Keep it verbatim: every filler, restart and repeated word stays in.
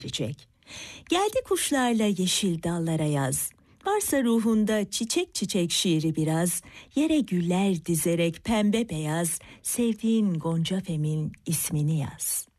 çiçek. Geldi kuşlarla yeşil dallara yaz. Varsa ruhunda çiçek çiçek şiiri biraz, yere güller dizerek pembe beyaz, sevdiğin Gonca Fem'in ismini yaz.